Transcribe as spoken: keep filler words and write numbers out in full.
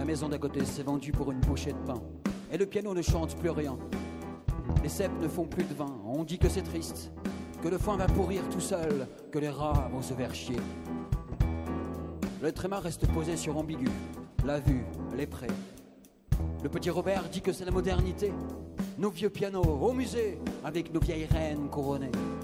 maison d'à côté s'est vendue pour une bouchée de pain. Et le piano ne chante plus rien. Les cèpes ne font plus de vin. On dit que c'est triste, que le foin va pourrir tout seul, que les rats vont se faire chier. Le tréma reste posé sur ambigu. La vue, les prés. Le petit Robert dit que c'est la modernité. Nos vieux pianos au musée, avec nos vieilles reines couronnées.